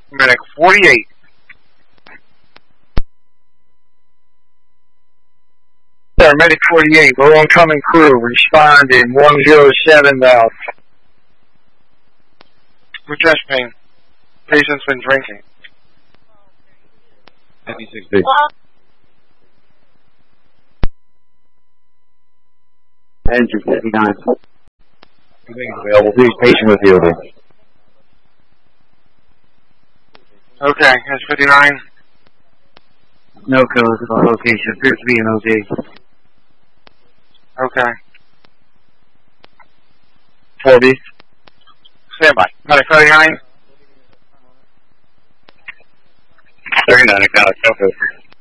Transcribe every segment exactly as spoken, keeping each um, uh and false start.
Medic forty-eight. Medic forty-eight, we're oncoming crew, responding, one zero seven now. For chest pain. Patient's been drinking. fifty-six B. Engine fifty-nine. Everything's available. Please, patient with you. Okay, that's fifty-nine. No codes about location. Appears to be an O D. Okay. forty. Stand by. Medic thirty-nine. thirty-nine, account, okay.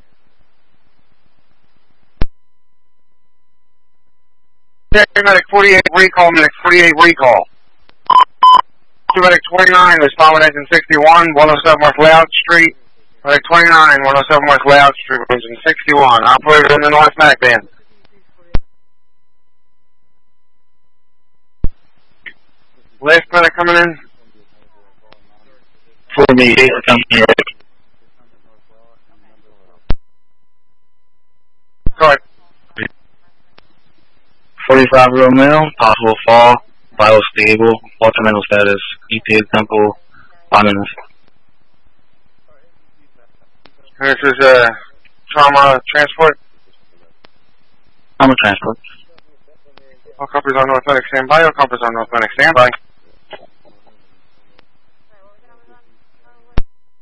Okay, Medic forty-eight, recall, Medic forty-eight, recall. To Medic twenty-nine, respond with engine sixty-one, one oh seven West Loud Street. Medic twenty-nine, one oh seven West Loud Street, engine sixty-one. Operator in the North Mac band. Last Medic coming in. For me, coming in. Go ahead. forty-five Romeo, possible fall, vital stable, ultra status, E P A temple, ominous. This is a uh, trauma transport. Trauma transport. All copies on North Medic standby. All copies on North Medic standby.